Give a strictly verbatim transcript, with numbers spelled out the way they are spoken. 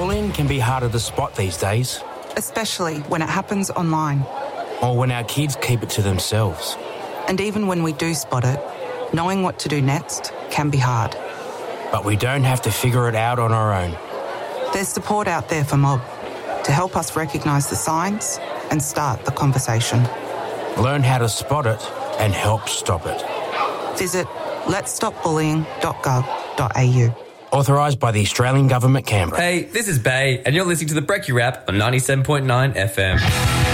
Bullying can be harder to spot these days. Especially when it happens online. Or when our kids keep it to themselves. And even when we do spot it, knowing what to do next can be hard. But we don't have to figure it out on our own. There's support out there for Mob to help us recognise the signs and start the conversation. Learn how to spot it and help stop it. Visit lets stop bullying dot gov dot a u. Authorised by the Australian Government, Canberra. Hey, this is Bay, and you're listening to the Brekkie Wrap on ninety-seven point nine F M.